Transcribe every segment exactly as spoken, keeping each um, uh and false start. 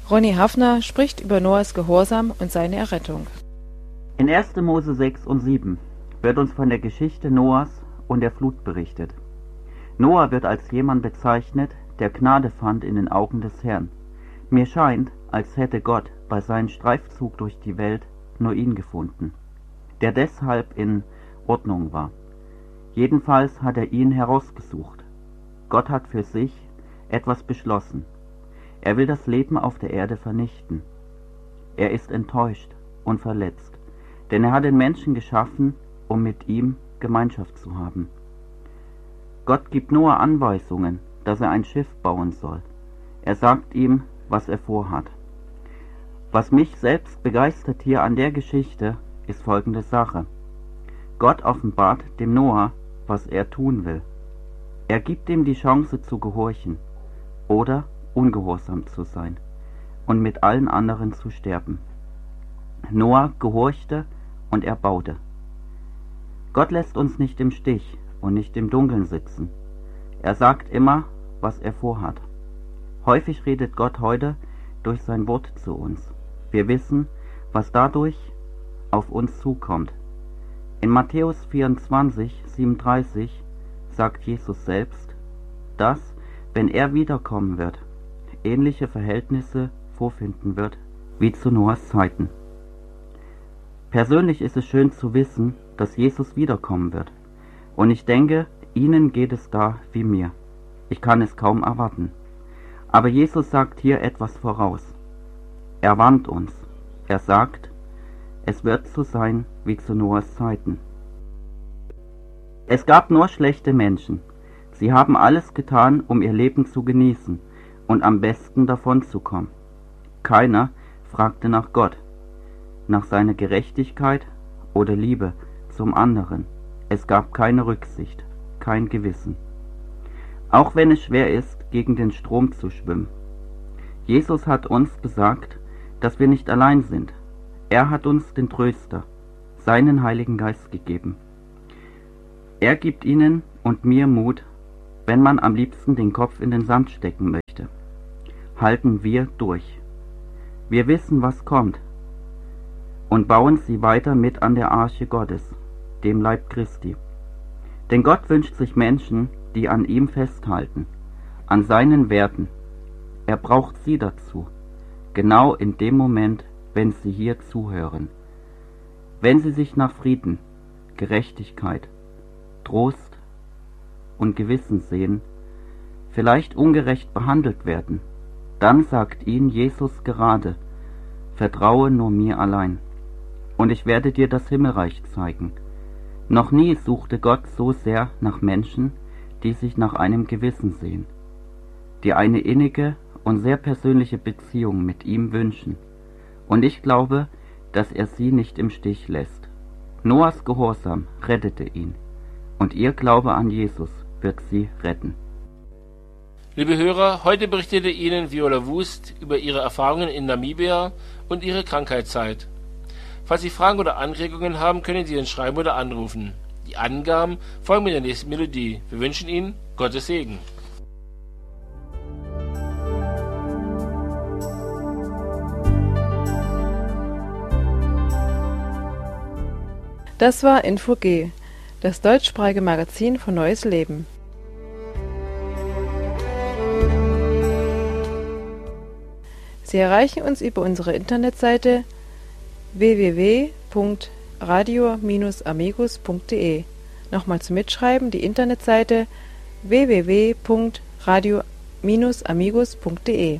Ronny Hafner spricht über Noahs Gehorsam und seine Errettung. In erster Mose sechs und sieben wird uns von der Geschichte Noahs und der Flut berichtet. Noah wird als jemand bezeichnet, der Gnade fand in den Augen des Herrn. Mir scheint, als hätte Gott bei seinem Streifzug durch die Welt nur ihn gefunden, der deshalb in Ordnung war. Jedenfalls hat er ihn herausgesucht. Gott hat für sich etwas beschlossen. Er will das Leben auf der Erde vernichten. Er ist enttäuscht und verletzt, denn er hat den Menschen geschaffen, um mit ihm Gemeinschaft zu haben. Gott gibt Noah Anweisungen, dass er ein Schiff bauen soll. Er sagt ihm, was er vorhat. Was mich selbst begeistert hier an der Geschichte, ist folgende Sache. Gott offenbart dem Noah, was er tun will. Er gibt ihm die Chance zu gehorchen oder ungehorsam zu sein und mit allen anderen zu sterben. Noah gehorchte und er baute. Gott lässt uns nicht im Stich und nicht im Dunkeln sitzen. Er sagt immer, was er vorhat. Häufig redet Gott heute durch sein Wort zu uns. Wir wissen, was dadurch auf uns zukommt. In Matthäus vierundzwanzig, siebenunddreißig sagt Jesus selbst, dass, wenn er wiederkommen wird, ähnliche Verhältnisse vorfinden wird wie zu Noahs Zeiten. Persönlich ist es schön zu wissen, dass Jesus wiederkommen wird. Und ich denke, Ihnen geht es da wie mir. Ich kann es kaum erwarten. Aber Jesus sagt hier etwas voraus. Er warnt uns. Er sagt, es wird so sein wie zu Noahs Zeiten. Es gab nur schlechte Menschen. Sie haben alles getan, um ihr Leben zu genießen und am besten davonzukommen. Keiner fragte nach Gott, nach seiner Gerechtigkeit oder Liebe zum anderen. Es gab keine Rücksicht, kein Gewissen. Auch wenn es schwer ist, gegen den Strom zu schwimmen. Jesus hat uns gesagt, dass wir nicht allein sind. Er hat uns den Tröster, seinen Heiligen Geist gegeben. Er gibt Ihnen und mir Mut, wenn man am liebsten den Kopf in den Sand stecken möchte. Halten wir durch. Wir wissen, was kommt, und bauen sie weiter mit an der Arche Gottes, dem Leib Christi. Denn Gott wünscht sich Menschen, die an ihm festhalten, an seinen Werten. Er braucht sie dazu, genau in dem Moment, wenn sie hier zuhören. Wenn sie sich nach Frieden, Gerechtigkeit, Trost und Gewissen sehen, vielleicht ungerecht behandelt werden, dann sagt ihnen Jesus gerade, vertraue nur mir allein, und ich werde dir das Himmelreich zeigen. Noch nie suchte Gott so sehr nach Menschen, die sich nach einem Gewissen sehen, die eine innige und sehr persönliche Beziehung mit ihm wünschen. Und ich glaube, dass er sie nicht im Stich lässt. Noahs Gehorsam rettete ihn, und ihr Glaube an Jesus wird sie retten. Liebe Hörer, heute berichtete Ihnen Viola Wust über ihre Erfahrungen in Namibia und ihre Krankheitszeit. Falls Sie Fragen oder Anregungen haben, können Sie uns schreiben oder anrufen. Die Angaben folgen mit der nächsten Melodie. Wir wünschen Ihnen Gottes Segen. Das war Info G, das deutschsprachige Magazin von Neues Leben. Sie erreichen uns über unsere Internetseite w w w punkt radio Bindestrich amigos punkt de. Nochmal zum Mitschreiben die Internetseite w w w punkt radio Bindestrich amigos punkt de.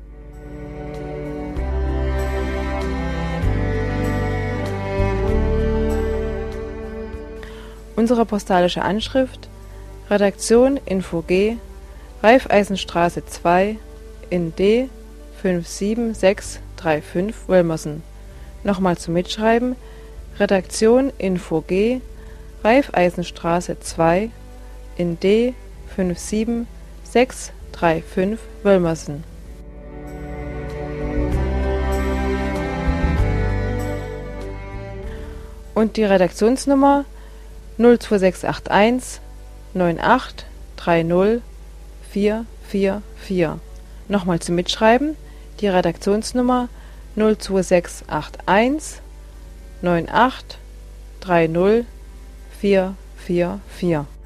Unsere postalische Anschrift: Redaktion Info G, Raiffeisenstraße zwei in D fünf sieben sechs drei fünf Wölmersen. Nochmal zum Mitschreiben: Redaktion Info G, Raiffeisenstraße zwei in D fünf sieben sechs drei fünf Wölmersen. Und die Redaktionsnummer null zwei sechs acht eins neun acht drei null vier vier vier. Nochmal zum Mitschreiben: die Redaktionsnummer null zwei sechs acht eins neun acht drei null vier vier vier.